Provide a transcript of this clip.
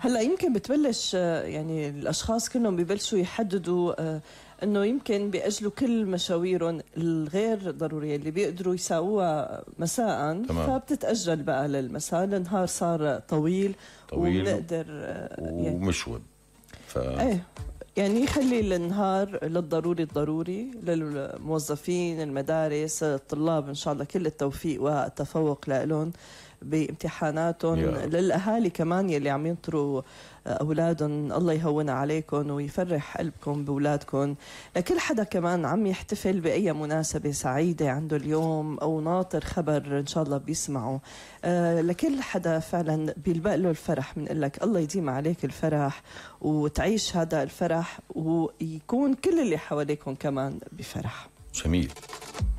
هلا يمكن بتبلش يعني الاشخاص كلهم ببلشوا يحددوا انه يمكن بيأجلوا كل مشاويرهم الغير ضروريه اللي بيقدروا يساووها مساء، تمام. فبتتأجل بقى للمساء. النهار صار طويل وبنقدر يعني ومشود. ايه يعني يخلي النهار للضروري الضروري، للموظفين، المدارس، الطلاب ان شاء الله كل التوفيق والتفوق لهم بامتحاناتهم. للاهالي كمان يلي عم ينطروا اولادهم، الله يهون عليكم ويفرح قلبكم باولادكم. لكل حدا كمان عم يحتفل باي مناسبه سعيده عنده اليوم او ناطر خبر ان شاء الله بيسمعه، لكل حدا فعلا بيلبق له الفرح. بنقول لك الله يديم عليك الفرح وتعيش هذا الفرح ويكون كل اللي حواليكم كمان بفرح. جميل.